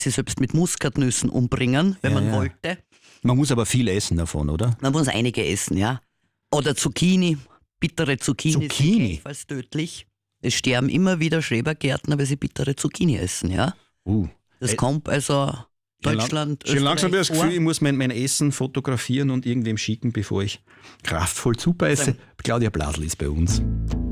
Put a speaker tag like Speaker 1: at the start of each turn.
Speaker 1: sie selbst mit Muskatnüssen umbringen, wenn man wollte.
Speaker 2: Man muss aber viel essen davon, oder?
Speaker 1: Man muss einige essen, ja. Oder Zucchini, bittere Zucchini. Sind gleichfalls tödlich. Es sterben immer wieder Schrebergärtner, weil sie bittere Zucchini essen, ja. Das kommt also Deutschland,
Speaker 2: Schon langsam habe ich das Gefühl, ich muss mein Essen fotografieren und irgendwem schicken, bevor ich kraftvoll Suppe esse. Claudia Blasl ist bei uns.